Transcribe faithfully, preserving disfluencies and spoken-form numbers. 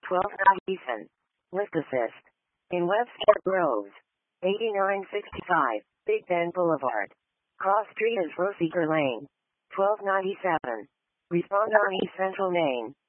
twelve ninety-seven. Lift assist. In Webster Groves. eighty-nine sixty-five. Big Bend Boulevard. Cross Street and Rosiger Lane. twelve ninety-seven. Respond on East Central Main.